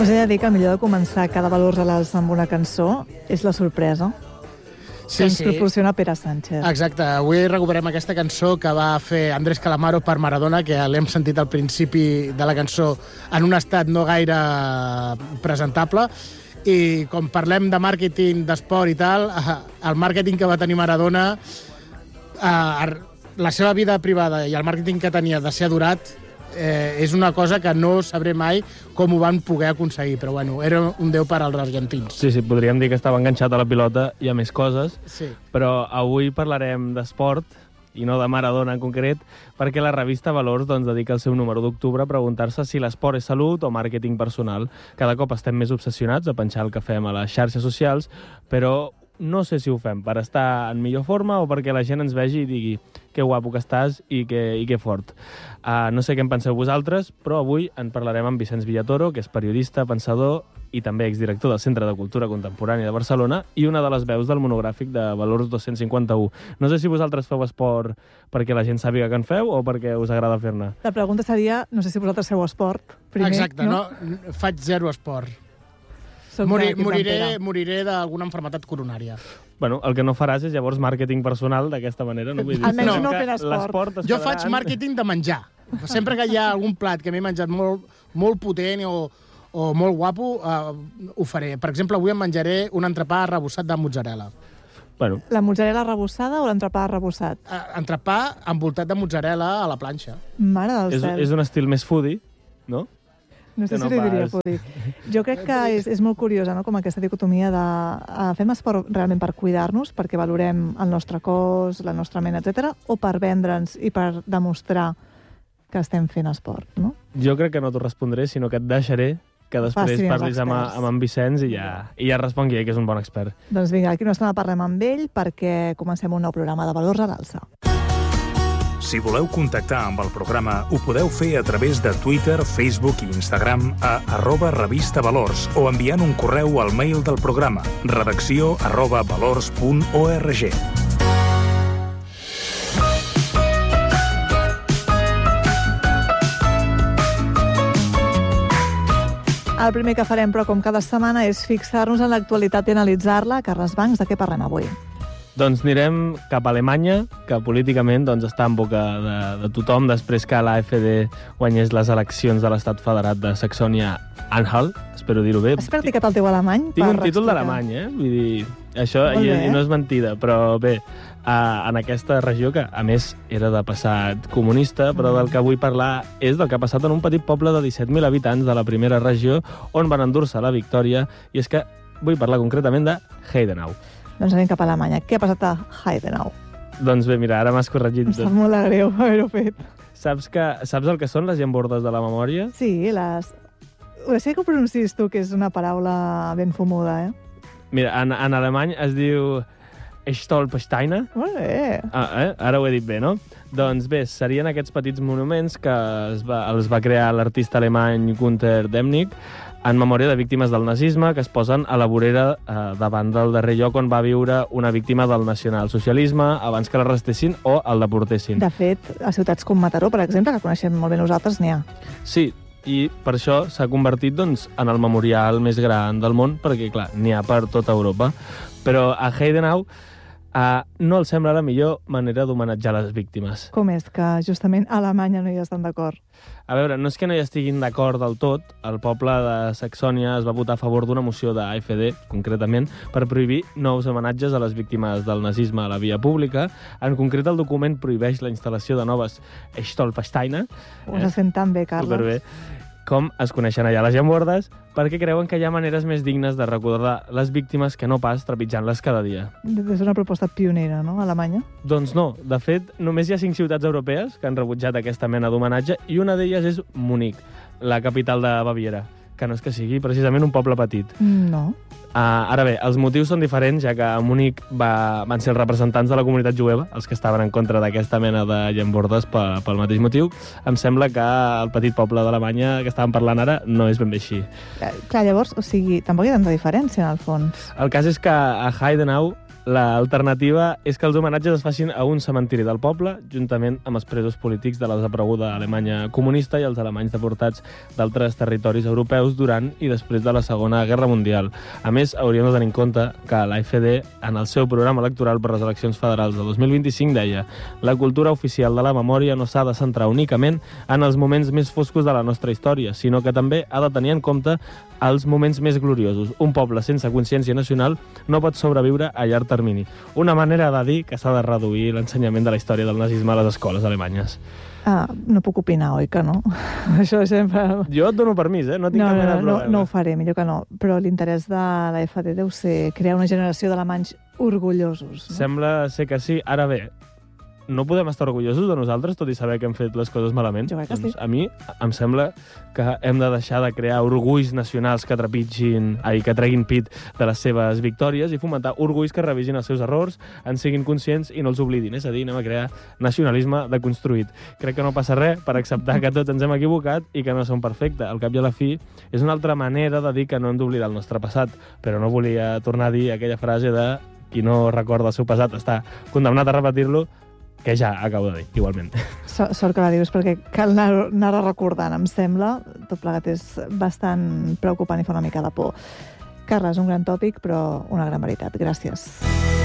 Us he de dir que el millor de començar cada Valors a l'Alça amb una cançó és la sorpresa que ens proporciona Pere Sánchez. Exacte. Avui recuperem aquesta cançó que va fer Andrés Calamaro per Maradona, que l'hem sentit al principi de la cançó en un estat no gaire presentable. I com parlem de màrqueting, d'esport i tal, el màrqueting que va tenir Maradona, la seva vida privada i el màrqueting que tenia de ser adorat, és una cosa que no sabré mai com ho van poder aconseguir, però bueno, era un déu per als argentins. Sí, podríem dir que estava enganxat a la pilota i a més coses, sí. Però avui parlarem d'esport, i no de Maradona en concret, perquè la revista Valors dedica el seu número d'octubre a preguntar-se si l'esport és salut o màrqueting personal. Cada cop estem més obsessionats a penjar el que fem a les xarxes socials, però no sé si ho fem per estar en millor forma o perquè la gent ens vegi i digui que guapo que estàs i que fort. No sé què en penseu vosaltres, però avui en parlarem amb Vicenç Villatoro, que és periodista, pensador i també exdirector del Centre de Cultura Contemporània de Barcelona i una de les veus del monogràfic de Valors 251. No sé si vosaltres feu esport perquè la gent sàpiga que en feu o perquè us agrada fer-ne. La pregunta seria, no sé si vosaltres feu esport primer. Exacte, no? Faig zero esport. Moriré d'alguna malaltia coronària. Bueno, el que no faràs és llavors màrqueting personal d'aquesta manera, no? Vull dir, almenys no fent esport. Jo faig màrqueting de menjar. Sempre que hi ha algun plat que m'he menjat molt potent o molt guapo, ho faré. Per exemple, avui em menjaré un entrepà arrebossat de mozzarella. Bueno. La mozzarella arrebossada o l'entrepà arrebossat? Entrepà envoltat de mozzarella a la planxa. Mare del cel. És un estil més foodie, no? No sé si li diria foodie. Jo crec que és molt curiosa, no?, com aquesta dicotomia de fem esport realment per cuidar-nos, perquè valorem el nostre cos, la nostra ment, etc., o per vendre'ns i per demostrar que estem fent esport, no? Jo crec que no t'ho respondré, sinó que et deixaré que després parlis amb en Vicenç i ja respongui ell, que és un bon expert. Doncs vinga, aquí una estona parlem amb ell perquè comencem un nou programa de Valors a l'Alça. Si voleu contactar amb el programa, ho podeu fer a través de Twitter, Facebook i Instagram a @revistavalors o enviant un correu al mail del programa redacció@valors.org. El primer que farem, però, com cada setmana, és fixar-nos en l'actualitat i analitzar-la. Carles Bancs, de què parlem avui? Doncs anirem cap a Alemanya, que políticament està en boca de tothom, després que l'AfD guanyés les eleccions de l'estat federat de Saxònia-Anhalt. Espero dir-ho bé. Has practicat el teu alemany? Tinc un títol d'alemany, Vull dir, això i no és mentida, però bé, en aquesta regió, que a més era de passat comunista, però del que vull parlar és del que ha passat en un petit poble de 17.000 habitants de la primera regió, on van endur-se la victòria, i és que vull parlar concretament de Heidenau. Doncs anem cap a Alemanya. Què ha passat a Heidenau? Doncs bé, mira, ara m'has corregit. Em sap molt de greu haver-ho fet. Saps el que són les llambordes de la memòria? Sí, Ho sé que ho pronuncis tu, que és una paraula ben fumuda, Mira, en alemany es diu Stolpersteine. Molt bé. Ara ho he dit bé, no? Doncs bé, serien aquests petits monuments que els va crear l'artista alemany Günter Demnig en memòria de víctimes del nazisme, que es posen a la vorera davant del darrer lloc on va viure una víctima del nacionalsocialisme abans que l'arrestessin o el deportessin. De fet, a ciutats com Mataró, per exemple, que coneixem molt bé nosaltres, n'hi ha. Sí, i per això s'ha convertit en el memorial més gran del món, perquè, clar, n'hi ha per tota Europa. Però a Heidenau no els sembla la millor manera d'homenatjar les víctimes. Com és que justament a Alemanya no hi estan d'acord? A veure, no és que no hi estiguin d'acord del tot. El poble de Saxònia es va votar a favor d'una moció de AfD, concretament, per prohibir nous homenatges a les víctimes del nazisme a la via pública. En concret, el document prohibeix la instal·lació de noves Stolpersteine. Ho estàs fent tan bé, Carles. Superbé. Com es coneixen allà les llambordes, perquè creuen que hi ha maneres més dignes de recordar les víctimes que no pas trepitjant-les cada dia. És una proposta pionera, no?, a Alemanya? Doncs no. De fet, només hi ha 5 ciutats europees que han rebutjat aquesta mena d'homenatge i una d'elles és Munic, la capital de Baviera, que no és que sigui precisament un poble petit. No. Ara bé, els motius són diferents, ja que a Munic van ser els representants de la comunitat jueva, els que estaven en contra d'aquesta mena de llambordes pel mateix motiu. Em sembla que el petit poble d'Alemanya que estàvem parlant ara no és ben bé així. Clar, llavors, o sigui, tampoc hi ha tanta diferència, en el fons. El cas és que a Heidenau L'alternativa és que els homenatges es facin a un cementiri del poble, juntament amb els presos polítics de la desapareguda Alemanya comunista i els alemanys deportats d'altres territoris europeus durant i després de la Segona Guerra Mundial. A més, hauríem de tenir en compte que l'AFD, en el seu programa electoral per les eleccions federals de 2025, deia: la cultura oficial de la memòria no s'ha de centrar únicament en els moments més foscos de la nostra història, sinó que també ha de tenir en compte els moments més gloriosos. Un poble sense consciència nacional no pot sobreviure a llarg termini. Una manera de dir que s'ha de reduir l'ensenyament de la història del nazisme a les escoles alemanyes. No puc opinar, oi que no? Això sempre... Jo et dono permís, no tinc cap mena de problema. No ho faré, millor que no. Però l'interès de l'AFD deu ser crear una generació d'alemanys orgullosos. No? Sembla ser que sí. Ara bé, no podem estar orgullosos de nosaltres, tot i saber que hem fet les coses malament. Jo crec que sí. A mi em sembla que hem de deixar de crear orgulls nacionals que que treguin pit de les seves victòries i fomentar orgulls que revisin els seus errors, en siguin conscients i no els oblidin. És a dir, anem a crear nacionalisme deconstruït. Crec que no passa res per acceptar que tots ens hem equivocat i que no som perfectes. Al cap i a la fi, és una altra manera de dir que no hem d'oblidar el nostre passat, però no volia tornar a dir aquella frase de qui no recorda el seu passat està condemnat a repetir-lo, que ja acabo de dir, igualment. Sort que la dius, perquè cal anar recordant, em sembla. Tot plegat és bastant preocupant i fa una mica de por. Carles, un gran tòpic, però una gran veritat. Gràcies.